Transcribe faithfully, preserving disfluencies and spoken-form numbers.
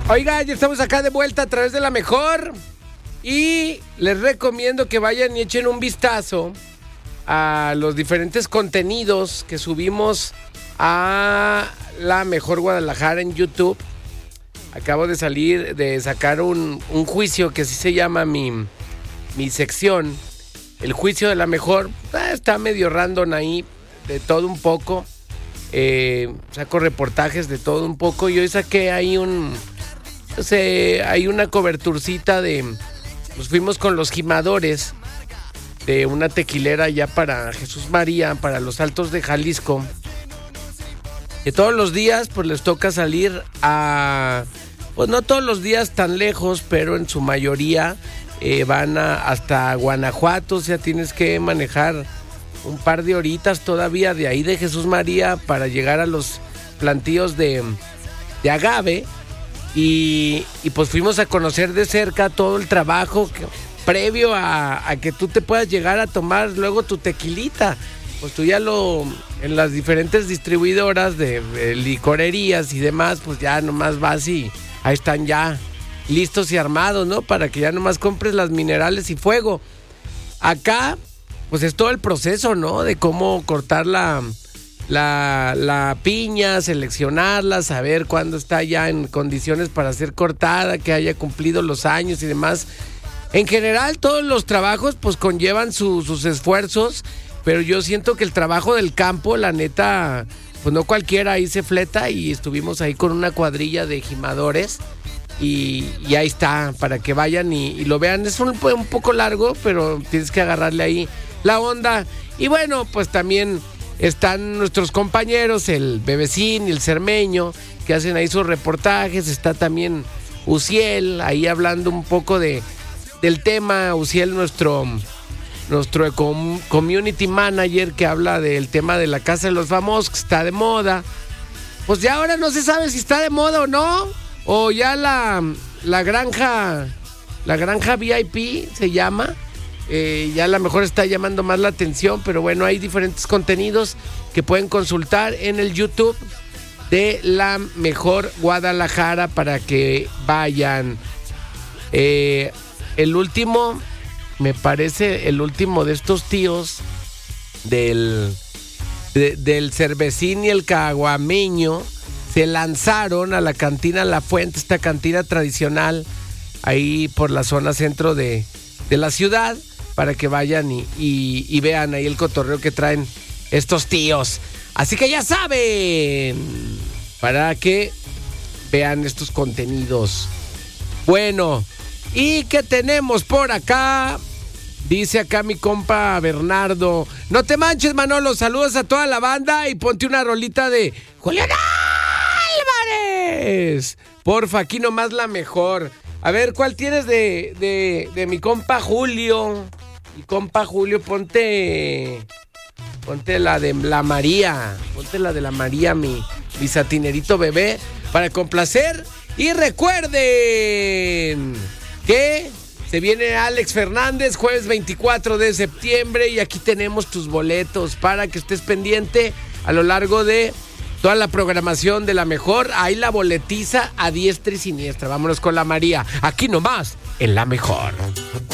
Oiga, ya estamos acá de vuelta a través de La Mejor y les recomiendo que vayan y echen un vistazo a los diferentes contenidos que subimos a La Mejor Guadalajara en YouTube. Acabo de salir, de sacar un, un juicio que así se llama mi, mi sección. El juicio de La Mejor. Ah, está medio random ahí, de todo un poco. Eh, saco reportajes de todo un poco y hoy saqué ahí un... No sé, hay una coberturcita de... Nos fuimos con los gimadores de una tequilera ya para Jesús María, para los Altos de Jalisco. Que todos los días pues les toca salir a... Pues no todos los días tan lejos, pero en su mayoría eh, van a, hasta Guanajuato. O sea, tienes que manejar un par de horitas todavía de ahí de Jesús María para llegar a los plantíos de, de agave. Y, y pues fuimos a conocer de cerca todo el trabajo que, previo a, a que tú te puedas llegar a tomar luego tu tequilita. Pues tú ya lo, en las diferentes distribuidoras de, de licorerías y demás, pues ya nomás vas y ahí están ya listos y armados, ¿no? Para que ya nomás compres las minerales y fuego. Acá, pues es todo el proceso, ¿no? De cómo cortar la... La, la piña, seleccionarla, saber cuándo está ya en condiciones para ser cortada, que haya cumplido los años y demás. En general, todos los trabajos pues conllevan su, sus esfuerzos, pero yo siento que el trabajo del campo, la neta, pues no cualquiera ahí se fleta y estuvimos ahí con una cuadrilla de gimadores y, y ahí está, para que vayan y, y lo vean. Es un, un poco largo, pero tienes que agarrarle ahí la onda. Y bueno, pues también... Están nuestros compañeros, el Bebecín y el Cermeño, que hacen ahí sus reportajes. Está también Uciel, ahí hablando un poco de, del tema. Uciel, nuestro, nuestro com, community manager, que habla del tema de la Casa de los Famosos, que está de moda. Pues ya ahora no se sabe si está de moda o no. O ya la, la granja, la granja V I P se llama. Eh, ya a lo mejor está llamando más la atención, pero bueno, hay diferentes contenidos que pueden consultar en el YouTube de La Mejor Guadalajara para que vayan. Eh, el último, me parece, el último de estos tíos del, de, del Cervecín y el Caguameño se lanzaron a la cantina La Fuente, esta cantina tradicional ahí por la zona centro de, de la ciudad, para que vayan y, y, y vean ahí el cotorreo que traen estos tíos. Así que ya saben, para que vean estos contenidos. Bueno, ¿y qué tenemos por acá? Dice acá mi compa Bernardo. No te manches, Manolo, saludos a toda la banda y ponte una rolita de Julián Álvarez. Porfa, aquí nomás la mejor. A ver, ¿cuál tienes de, de, de mi compa Julio? Mi compa Julio, ponte... Ponte la de la María. Ponte la de la María, mi, mi satinerito bebé, para complacer. Y recuerden que se viene Alex Fernández, jueves veinticuatro de septiembre. Y aquí tenemos tus boletos para que estés pendiente a lo largo de toda la programación de La Mejor. Ahí la boletiza a diestra y siniestra. Vámonos con la María. Aquí nomás, en La Mejor.